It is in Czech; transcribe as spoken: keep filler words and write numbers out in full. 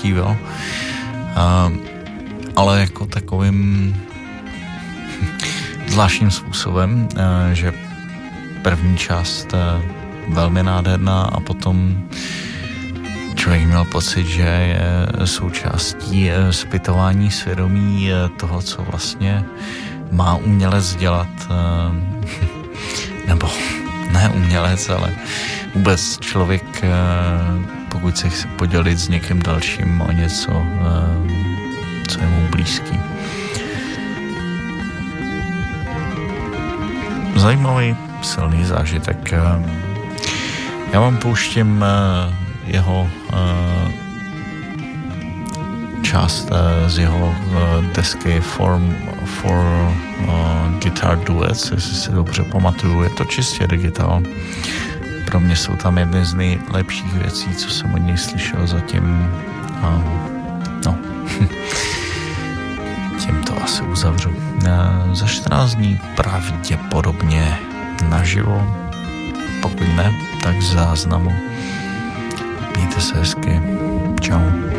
zpíval. A, ale jako takovým zvláštním způsobem, že první část velmi nádherná a potom člověk měl pocit, že je součástí zpytování svědomí toho, co vlastně má umělec dělat, nebo ne umělec, ale vůbec člověk, pokud se chce podělit s někým dalším o něco, co je mu blízký. Zajímavý, silný zážitek. Já vám pouštím jeho část z jeho desky Form for Guitar Duets, jestli si dobře pamatuju. Je to čistě digitál. Pro mě jsou tam jedny z nejlepších věcí, co jsem od něj slyšel zatím. No, tím to asi uzavřu. Za čtrnáct dní pravděpodobně naživo. Pokud ne, tak z záznamu. Mějte se hezky. Čau.